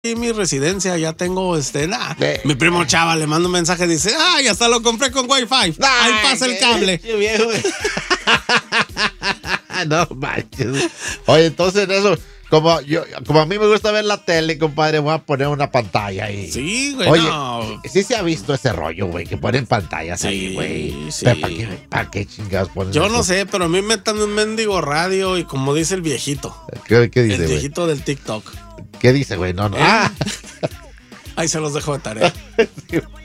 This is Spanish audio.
en mi residencia, ya tengo mi primo Chava le manda un mensaje, dice, ya hasta lo compré con Wi-Fi. Ahí pasa el cable. No manches. Oye, entonces eso, como a mí me gusta ver la tele, compadre, voy a poner una pantalla ahí. Sí, güey. Oye, no. sí se ha visto ese rollo, güey, que ponen pantallas ahí, güey. Sí. ¿Para qué chingados ponen Yo eso? no sé, pero a mí me metan un mendigo radio y como dice el viejito. ¿Qué dice, El güey? viejito del TikTok. ¿Qué dice, güey? No. Ahí se los dejo de tarea.